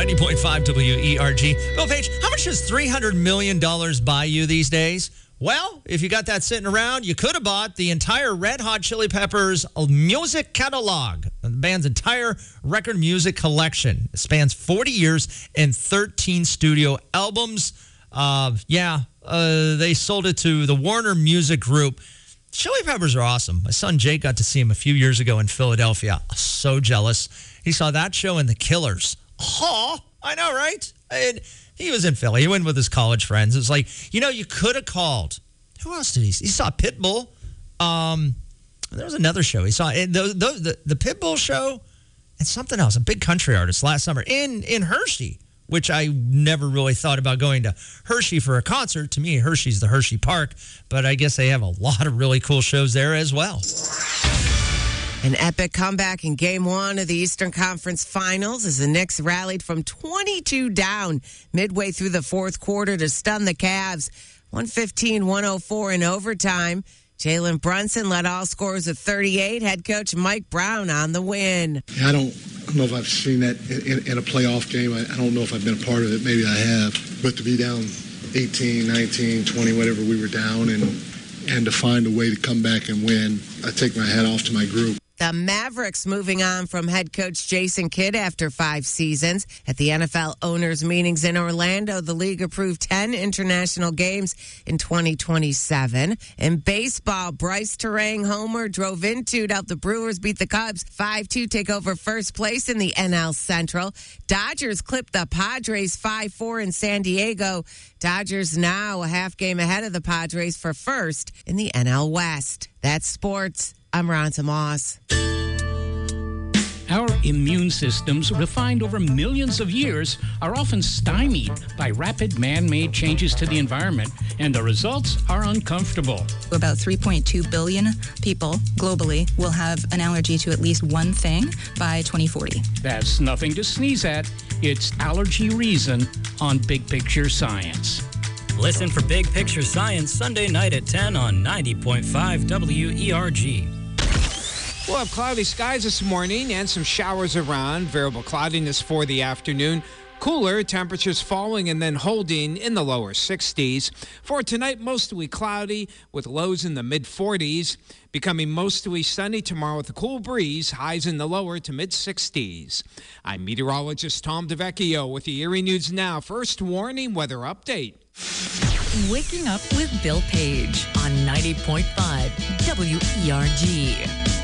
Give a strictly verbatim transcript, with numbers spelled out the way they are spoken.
ninety point five W E R G. Bill Page, how much does three hundred million dollars buy you these days? Well, if you got that sitting around, you could have bought the entire Red Hot Chili Peppers music catalog, the band's entire record music collection. It spans forty years and thirteen studio albums. Uh, yeah, uh, they sold it to the Warner Music Group. Chili Peppers are awesome. My son Jake got to see them a few years ago in Philadelphia. So jealous. He saw that show and the Killers. Oh, I know, right? And he was in Philly. He went with his college friends. It was like, you know, you could have called. Who else did he see? He saw Pitbull. Um, there was another show. He saw the, the, the, the Pitbull show and something else, a big country artist last summer in, in Hershey, which I never really thought about going to Hershey for a concert. To me, Hershey's the Hershey Park, but I guess they have a lot of really cool shows there as well. An epic comeback in Game One of the Eastern Conference Finals as the Knicks rallied from twenty-two down midway through the fourth quarter to stun the Cavs. one fifteen one oh four in overtime. Jalen Brunson led all scorers of thirty-eight. Head coach Mike Brown on the win. I don't, I don't know if I've seen that in, in, in a playoff game. I, I don't know if I've been a part of it. Maybe I have. But to be down eighteen, nineteen, twenty, whatever we were down, and and to find a way to come back and win, I take my hat off to my group. The Mavericks moving on from head coach Jason Kidd after five seasons. At the N F L owners' meetings in Orlando, the league approved ten international games in twenty twenty-seven. In baseball, Bryce Terang homer drove into to help the Brewers beat the Cubs five two, take over first place in the N L Central. Dodgers clipped the Padres five four in San Diego. Dodgers now a half game ahead of the Padres for first in the N L West. That's sports. I'm Ronta Moss. Our immune systems, refined over millions of years, are often stymied by rapid man-made changes to the environment, and the results are uncomfortable. About three point two billion people globally will have an allergy to at least one thing by twenty forty. That's nothing to sneeze at. It's Allergy Reason on Big Picture Science. Listen for Big Picture Science Sunday night at ten on ninety point five W E R G. We'll have cloudy skies this morning and some showers around. Variable cloudiness for the afternoon. Cooler, temperatures falling and then holding in the lower sixties. For tonight, mostly cloudy with lows in the mid forties. Becoming mostly sunny tomorrow with a cool breeze, highs in the lower to mid sixties. I'm meteorologist Tom DeVecchio with the Erie News Now First Warning Weather Update. Waking up with Bill Page on ninety point five W E R G.